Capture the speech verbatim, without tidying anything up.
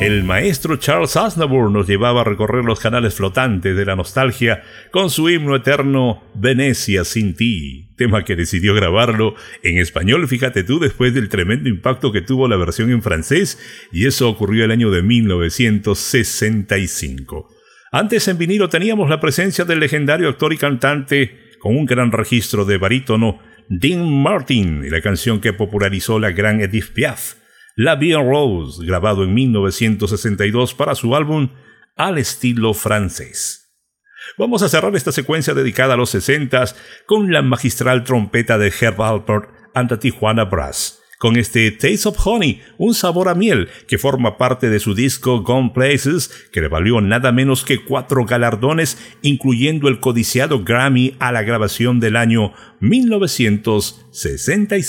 El maestro Charles Aznavour nos llevaba a recorrer los canales flotantes de la nostalgia con su himno eterno Venecia sin ti, tema que decidió grabarlo en español, fíjate tú, después del tremendo impacto que tuvo la versión en francés, y eso ocurrió el año de mil novecientos sesenta y cinco. Antes en vinilo teníamos la presencia del legendario actor y cantante con un gran registro de barítono Dean Martin y la canción que popularizó la gran Edith Piaf, La Vie en Rose, grabado en mil novecientos sesenta y dos para su álbum Al estilo francés. Vamos a cerrar esta secuencia dedicada a los sesentas con la magistral trompeta de Herb Alpert and the Tijuana Brass, con este Taste of Honey, un sabor a miel, que forma parte de su disco Gone Places, que le valió nada menos que cuatro galardones, incluyendo el codiciado Grammy a la grabación del año mil novecientos sesenta y cinco.